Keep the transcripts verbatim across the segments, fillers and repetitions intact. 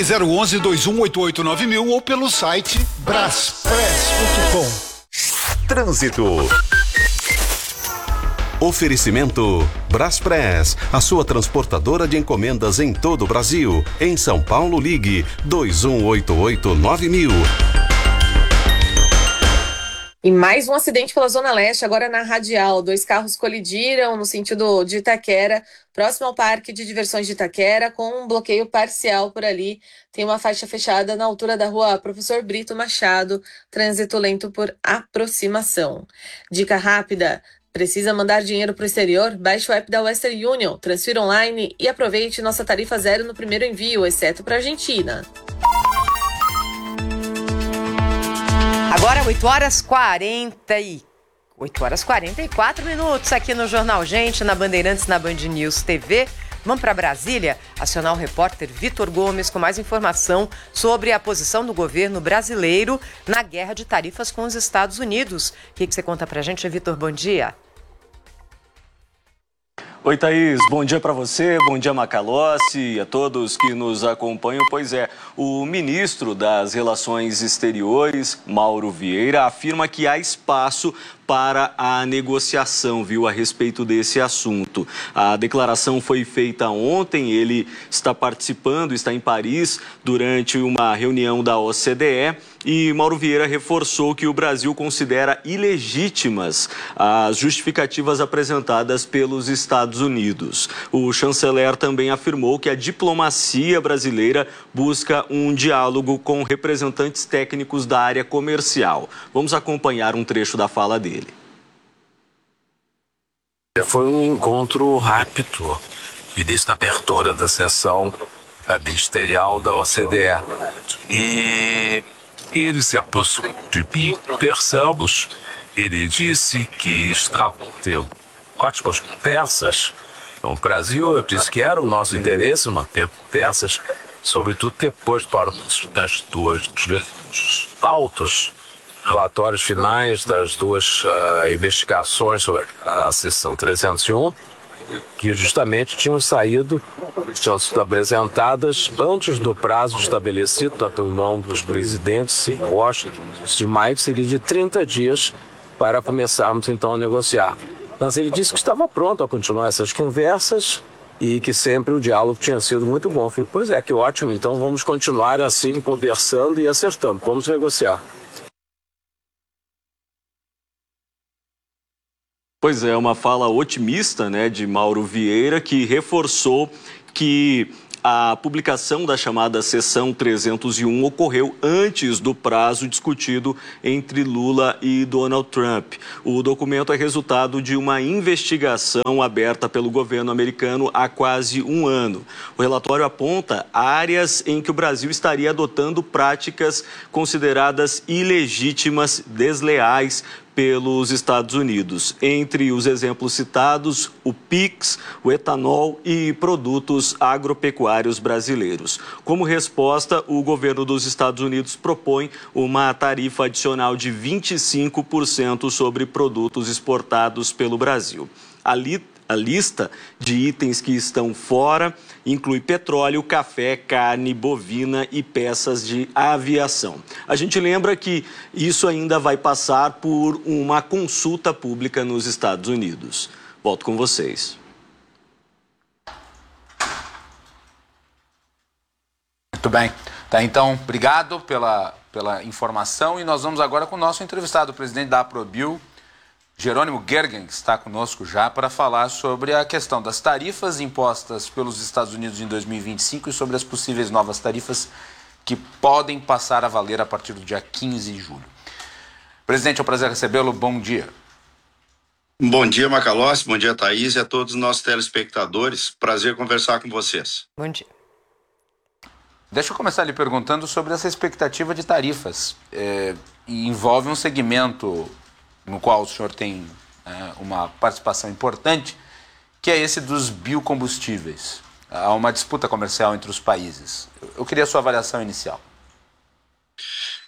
Ligue zero onze, dois um oito oito, nove mil ou pelo site braspress ponto com. Trânsito. Oferecimento Braspress, a sua transportadora de encomendas em todo o Brasil. Em São Paulo, ligue dois um oito oito, nove mil. E mais um acidente pela Zona Leste, agora na Radial. Dois carros colidiram no sentido de Itaquera, próximo ao Parque de Diversões de Itaquera, com um bloqueio parcial por ali. Tem uma faixa fechada na altura da rua Professor Brito Machado, trânsito lento por aproximação. Dica rápida: precisa mandar dinheiro para o exterior? Baixe o app da Western Union, transfira online e aproveite nossa tarifa zero no primeiro envio, exceto para a Argentina. Agora oito horas quarenta e oito horas quarenta e quatro minutos aqui no Jornal Gente, na Bandeirantes, na Band News T V. Vamos para Brasília, acionar o repórter Vitor Gomes com mais informação sobre a posição do governo brasileiro na guerra de tarifas com os Estados Unidos. O que, que você conta pra gente, Vitor? Bom dia. Oi, Thaís, bom dia para você, bom dia, Macalossi, e a todos que nos acompanham. Pois é, o ministro das Relações Exteriores, Mauro Vieira, afirma que há espaço para a negociação, viu, a respeito desse assunto. A declaração foi feita ontem, ele está participando, está em Paris, durante uma reunião da O C D E, e Mauro Vieira reforçou que o Brasil considera ilegítimas as justificativas apresentadas pelos Estados Unidos. O chanceler também afirmou que a diplomacia brasileira busca um diálogo com representantes técnicos da área comercial. Vamos acompanhar um trecho da fala dele. Foi um encontro rápido, início da abertura da sessão ministerial da O C D E. E ele se aproximou de mim, conversamos. Ele disse que estavam tendo ótimas conversas no Brasil. Eu disse que era o nosso interesse manter conversas, sobretudo depois para das duas pautas, relatórios finais das duas uh, investigações sobre a seção trezentos e um, que justamente tinham saído, tinham sido apresentadas antes do prazo estabelecido da reunião dos presidentes em Washington, de maio, que seria de trinta dias para começarmos então a negociar. Mas ele disse que estava pronto a continuar essas conversas e que sempre o diálogo tinha sido muito bom. Eu falei, pois é, que ótimo, então vamos continuar assim, conversando e acertando, vamos negociar. Pois é, uma fala otimista, né, de Mauro Vieira, que reforçou que a publicação da chamada seção trezentos e um ocorreu antes do prazo discutido entre Lula e Donald Trump. O documento é resultado de uma investigação aberta pelo governo americano há quase um ano. O relatório aponta áreas em que o Brasil estaria adotando práticas consideradas ilegítimas, desleais, pelos Estados Unidos. Entre os exemplos citados, o Pix, o etanol e produtos agropecuários brasileiros. Como resposta, o governo dos Estados Unidos propõe uma tarifa adicional de vinte e cinco por cento sobre produtos exportados pelo Brasil. A li- A lista de itens que estão fora inclui petróleo, café, carne bovina e peças de aviação. A gente lembra que isso ainda vai passar por uma consulta pública nos Estados Unidos. Volto com vocês. Muito bem. Tá, então, obrigado pela, pela informação e nós vamos agora com o nosso entrevistado, o presidente da Aprobio, Jerônimo Gergen, que está conosco já para falar sobre a questão das tarifas impostas pelos Estados Unidos em dois mil e vinte e cinco e sobre as possíveis novas tarifas que podem passar a valer a partir do dia quinze de julho. Presidente, é um prazer recebê-lo. Bom dia. Bom dia, Macalossi. Bom dia, Thaís, e a todos os nossos telespectadores. Prazer conversar com vocês. Bom dia. Deixa eu começar lhe perguntando sobre essa expectativa de tarifas. É, e envolve um segmento no qual o senhor tem é, uma participação importante, que é esse dos biocombustíveis. Há uma disputa comercial entre os países. Eu queria a sua avaliação inicial.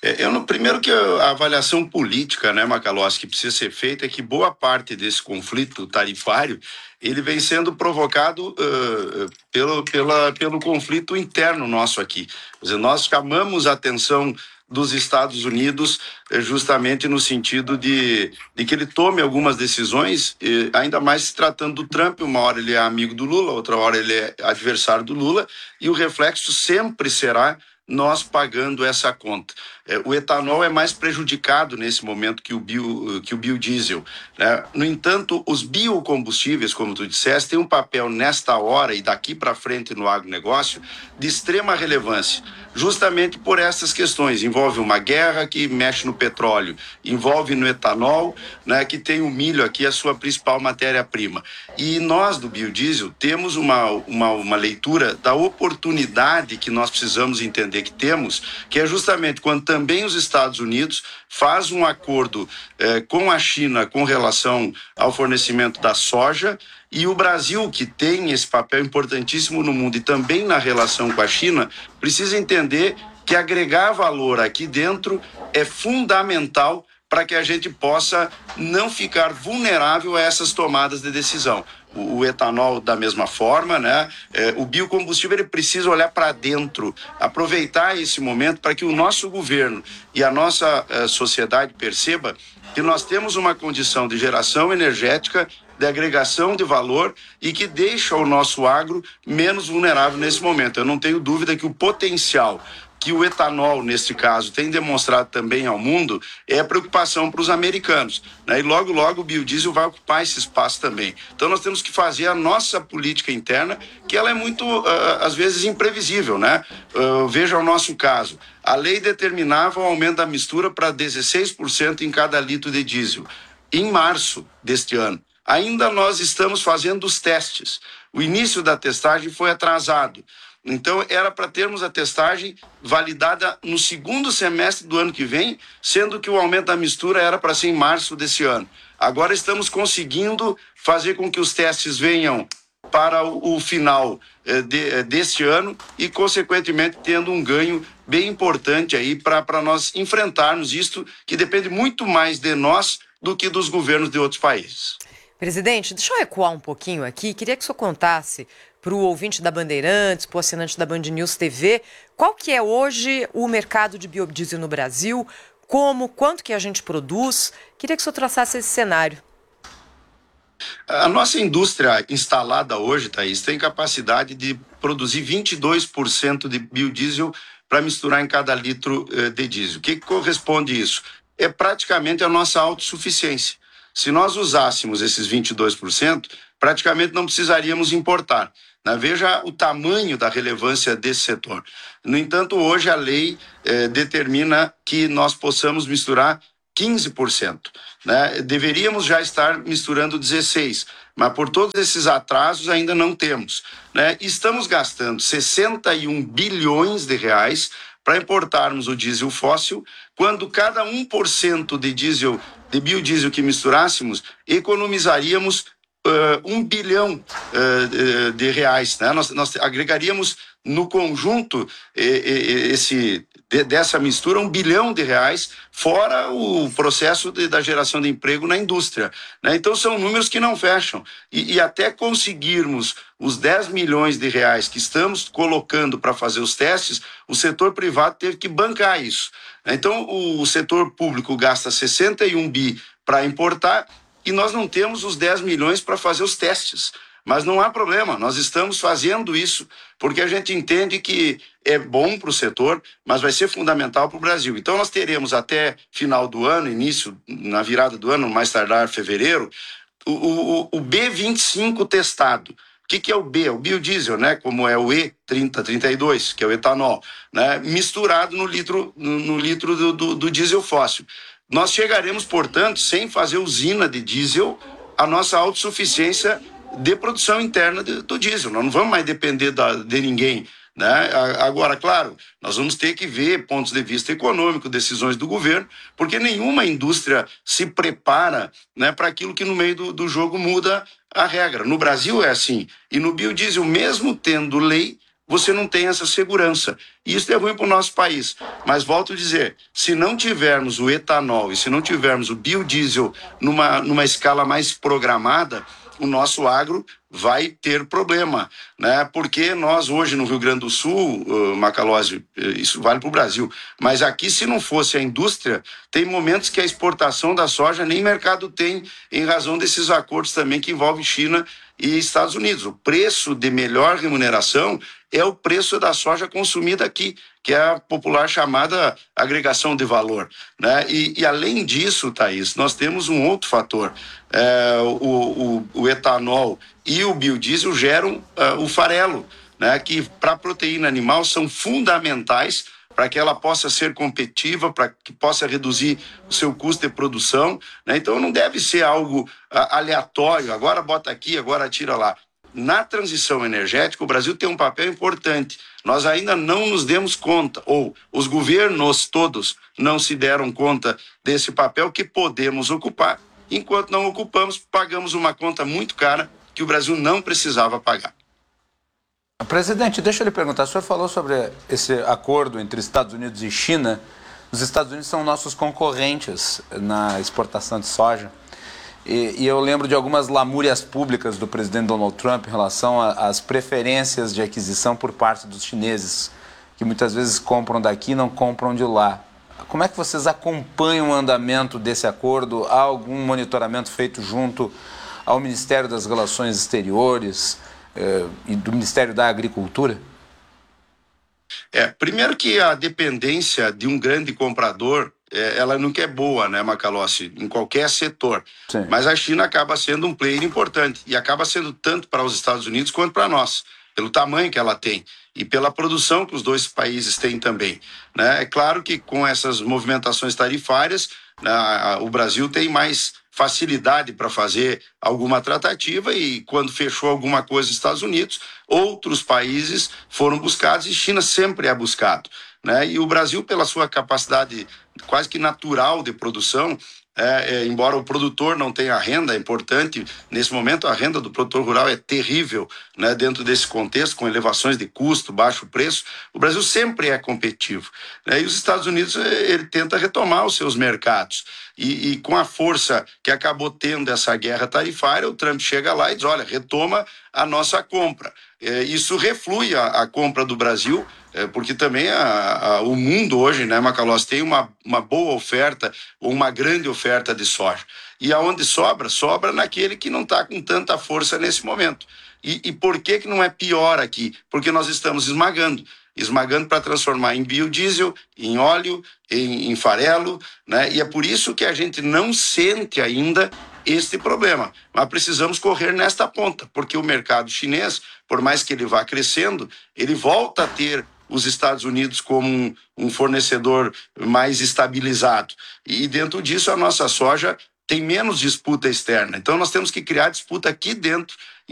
É, eu, no, primeiro que a avaliação política, né, Macalossi, que precisa ser feita é que boa parte desse conflito tarifário ele vem sendo provocado uh, pelo, pela, pelo conflito interno nosso aqui. Quer dizer, nós chamamos a atenção dos Estados Unidos justamente no sentido de, de que ele tome algumas decisões, ainda mais se tratando do Trump. Uma hora ele é amigo do Lula, outra hora ele é adversário do Lula, e o reflexo sempre será nós pagando essa conta. O etanol é mais prejudicado nesse momento que o, bio, que o biodiesel, né? No entanto, os biocombustíveis, como tu disseste, têm um papel nesta hora e daqui para frente no agronegócio de extrema relevância, justamente por essas questões. Envolve uma guerra que mexe no petróleo, envolve no etanol, né, que tem o milho aqui, a sua principal matéria-prima. E nós, do biodiesel, temos uma, uma, uma leitura da oportunidade que nós precisamos entender que temos, que é justamente quando também os Estados Unidos faz um acordo eh, com a China com relação ao fornecimento da soja, e o Brasil, que tem esse papel importantíssimo no mundo e também na relação com a China, precisa entender que agregar valor aqui dentro é fundamental para que a gente possa não ficar vulnerável a essas tomadas de decisão. O, o etanol da mesma forma, né? É, o biocombustível ele precisa olhar para dentro, aproveitar esse momento para que o nosso governo e a nossa uh, sociedade perceba que nós temos uma condição de geração energética, de agregação de valor e que deixa o nosso agro menos vulnerável nesse momento. Eu não tenho dúvida que o potencial que o etanol, nesse caso, tem demonstrado também ao mundo é preocupação para os americanos, né? E logo, logo o biodiesel vai ocupar esse espaço também. Então nós temos que fazer a nossa política interna, que ela é muito, uh, às vezes, imprevisível, né? Uh, veja o nosso caso. A lei determinava o aumento da mistura para dezesseis por cento em cada litro de diesel. Em março deste ano, ainda nós estamos fazendo os testes. O início da testagem foi atrasado. Então, era para termos a testagem validada no segundo semestre do ano que vem, sendo que o aumento da mistura era para ser em março desse ano. Agora estamos conseguindo fazer com que os testes venham para o, o final eh, de, eh, deste ano e, consequentemente, tendo um ganho bem importante aí para nós enfrentarmos isto, que depende muito mais de nós do que dos governos de outros países. Presidente, deixa eu recuar um pouquinho aqui. Queria que o senhor contasse para o ouvinte da Bandeirantes, para o assinante da Band News T V, qual que é hoje o mercado de biodiesel no Brasil, como, quanto que a gente produz. Queria que o senhor traçasse esse cenário. A nossa indústria instalada hoje, Thaís, tem capacidade de produzir vinte e dois por cento de biodiesel para misturar em cada litro de diesel. O que, que corresponde isso? É praticamente a nossa autossuficiência. Se nós usássemos esses vinte e dois por cento, praticamente não precisaríamos importar. Né? Veja o tamanho da relevância desse setor. No entanto, hoje a lei eh, determina que nós possamos misturar quinze por cento. Né? Deveríamos já estar misturando dezesseis por cento, mas por todos esses atrasos ainda não temos. Né? Estamos gastando sessenta e um bilhões de reais para importarmos o diesel fóssil, quando cada um por cento de diesel, de biodiesel que misturássemos, economizaríamos uh, um bilhão uh, de reais. Né? Nós, nós agregaríamos no conjunto esse, dessa mistura um bilhão de reais, fora o processo de, da geração de emprego na indústria. Né? Então são números que não fecham. E, e até conseguirmos os dez milhões de reais que estamos colocando para fazer os testes, o setor privado teve que bancar isso. Então o, o setor público gasta sessenta e um bi para importar e nós não temos os dez milhões para fazer os testes. Mas não há problema, nós estamos fazendo isso porque a gente entende que é bom para o setor, mas vai ser fundamental para o Brasil. Então nós teremos até final do ano, início, na virada do ano, mais tardar fevereiro, o, o, o B vinte e cinco testado. O que, que é o B? É o biodiesel, né? Como é o E trinta, trinta e dois, que é o etanol, né? Misturado no litro, no, no litro do, do, do diesel fóssil. Nós chegaremos, portanto, sem fazer usina de diesel, a nossa autossuficiência de produção interna de, do diesel. Nós não vamos mais depender da, de ninguém. Né? Agora, claro, nós vamos ter que ver pontos de vista econômico, decisões do governo, porque nenhuma indústria se prepara, né, para aquilo que no meio do, do jogo muda a regra. No Brasil é assim. E no biodiesel, mesmo tendo lei, você não tem essa segurança. E isso é ruim para o nosso país. Mas volto a dizer, se não tivermos o etanol e se não tivermos o biodiesel numa, numa escala mais programada, o nosso agro vai ter problema, né? Porque nós hoje no Rio Grande do Sul, uh, Macalossi, isso vale para o Brasil, mas aqui se não fosse a indústria, tem momentos que a exportação da soja nem mercado tem, em razão desses acordos também que envolvem China e Estados Unidos. O preço de melhor remuneração é o preço da soja consumida aqui, que é a popular chamada agregação de valor, né? E, e além disso, Thaís, nós temos um outro fator. É, o, o, o etanol e o biodiesel geram uh, o farelo, né? Que para a proteína animal são fundamentais para que ela possa ser competitiva, para que possa reduzir o seu custo de produção, né? Então não deve ser algo uh, aleatório, agora bota aqui, agora tira lá. Na transição energética, o Brasil tem um papel importante. Nós ainda não nos demos conta, ou os governos todos não se deram conta desse papel que podemos ocupar. Enquanto não ocupamos, pagamos uma conta muito cara que o Brasil não precisava pagar. Presidente, deixa eu lhe perguntar, o senhor falou sobre esse acordo entre Estados Unidos e China. Os Estados Unidos são nossos concorrentes na exportação de soja. E, e eu lembro de algumas lamúrias públicas do presidente Donald Trump em relação às preferências de aquisição por parte dos chineses, que muitas vezes compram daqui e não compram de lá. Como é que vocês acompanham o andamento desse acordo? Há algum monitoramento feito junto ao Ministério das Relações Exteriores eh, e do Ministério da Agricultura? É, primeiro que a dependência de um grande comprador, é, ela nunca é boa, né, Macalossi, em qualquer setor. Sim. Mas a China acaba sendo um player importante e acaba sendo tanto para os Estados Unidos quanto para nós, pelo tamanho que ela tem e pela produção que os dois países têm também, né? É claro que com essas movimentações tarifárias, né, o Brasil tem mais facilidade para fazer alguma tratativa e quando fechou alguma coisa nos Estados Unidos, outros países foram buscados e China sempre é buscado, né? E o Brasil, pela sua capacidade quase que natural de produção, É, é, embora o produtor não tenha renda, é importante, nesse momento a renda do produtor rural é terrível, né, dentro desse contexto, com elevações de custo, baixo preço, o Brasil sempre é competitivo, né, e os Estados Unidos ele tenta retomar os seus mercados, e, e com a força que acabou tendo essa guerra tarifária, o Trump chega lá e diz, olha, retoma a nossa compra. É, isso reflui a, a compra do Brasil, é, porque também a, a, o mundo hoje, né, Macalossi, tem uma, uma boa oferta, ou uma grande oferta de soja. E aonde sobra, sobra naquele que não está com tanta força nesse momento. E, e por que que não é pior aqui? Porque nós estamos esmagando. Esmagando para transformar em biodiesel, em óleo, em, em farelo, né? E é por isso que a gente não sente ainda este problema. Mas precisamos correr nesta ponta, porque o mercado chinês, por mais que ele vá crescendo, ele volta a ter os Estados Unidos como um, um fornecedor mais estabilizado. E dentro disso a nossa soja tem menos disputa externa. Então nós temos que criar disputa aqui dentro